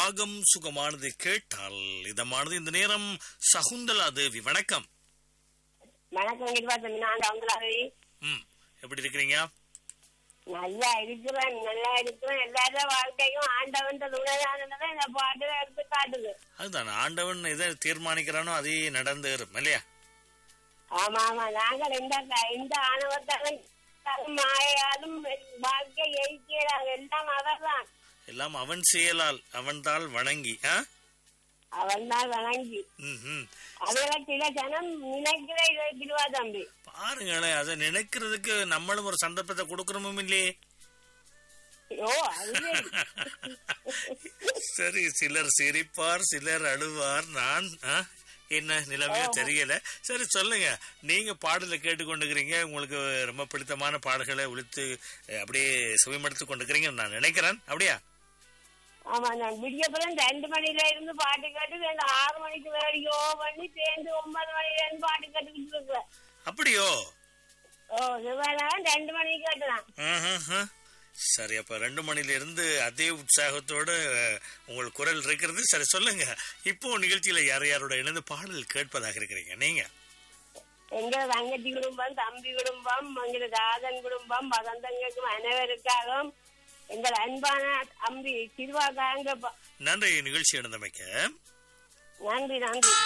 ராகம் சுகமானது கேட்டால் இதமானது. இந்த நேரம் சகுந்தலா தேவி, வணக்கம். வணக்கம். நான் சகுந்தலாதேவி. எப்படி இருக்கிறீங்க? நல்லா இருக்கிறேன். எல்லாரும் வாழ்க்கையும் ஆண்டவன் துணைதானதான் இந்த பாட்டு எடுத்து காட்டுது. அதுதான், ஆண்டவன் எதை தீர்மானிக்கிறானோ அதே நடந்துரும் இல்லையா? ஆமா ஆமா. நாங்கள் இந்த ஆணவத்தாலும் மாயாலும் வாழ்க்கை எய்க்கிறாங்க. எல்லாம் அவர்தான். எல்லாம் அவன் செயலால், அவன் தாள் வணங்கி அவன் தான் வணங்கி அதெல்லாம் சில ஜனம் நினைக்கிறா தம்பி. பாருங்களேன், அதை நினைக்கிறதுக்கு நம்மளும் ஒரு சந்தர்ப்பத்தை கொடுக்கறோமும் இல்லையே. சரி, சிலர் சிரிப்பார், சிலர் அழுவார். நான் என்ன நிலைமையோ தெரியல. சரி சொல்லுங்க, நீங்க பாடலை கேட்டுக்கொண்டுக்கிறீங்க. உங்களுக்கு ரொம்ப பிடித்தமான பாடல்களை ஒழித்து அப்படியே சுவைமடுத்து கொண்டுக்கிறீங்க நான் நினைக்கிறேன். அப்படியா? ஆமா, நான் விடியப்புறம் 2 மணில இருந்து பாட்டு கேட்டு 6 மணிக்கு வேலையோ பண்ணி சேர்ந்து 9 மணில இருந்து பாட்டு கேட்டுக்கிட்டு இருக்கேன். அப்படியோ? 2 மணிக்கு கேட்டுதான். சரி, அப்ப 2 மணில இருந்து அதே உற்சாகத்தோட உங்கள் குரல் இருக்கிறது. சரி சொல்லுங்க, இப்போ நிகழ்ச்சியில யாரோட இணைந்து பாடல் கேட்பதாக இருக்கிறீங்க நீங்க? எங்க தங்கச்சி குடும்பம், தம்பி குடும்பம், எங்களுக்கு ஆதன் குடும்பம், வசந்தங்களுக்கும் அனைவருக்காகவும் எங்கள் அன்பான அம்பி சிறுவாக்காங்க. நன்றி நிகழ்ச்சி நடந்தமைக்க. நன்றி.